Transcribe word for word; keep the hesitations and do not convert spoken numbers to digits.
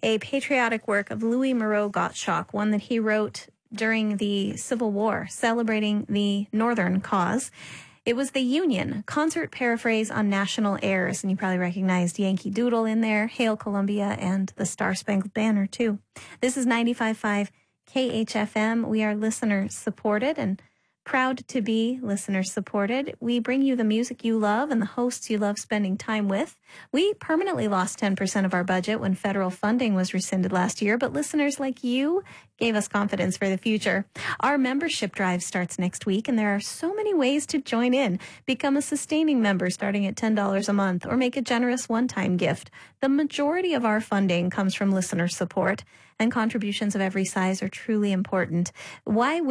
a patriotic work of Louis Moreau Gottschalk, one that he wrote during the Civil War, celebrating the Northern cause. It was the Union, concert paraphrase on national airs, and you probably recognized Yankee Doodle in there, Hail Columbia, and the Star Spangled Banner, too. This is ninety-five point five K H F M. We are listener-supported and proud to be listener-supported. We bring you the music you love and the hosts you love spending time with. We permanently lost ten percent of our budget when federal funding was rescinded last year, but listeners like you gave us confidence for the future. Our membership drive starts next week, and there are so many ways to join in. Become a sustaining member starting at ten dollars a month, or make a generous one-time gift. The majority of our funding comes from listener support, and contributions of every size are truly important. Why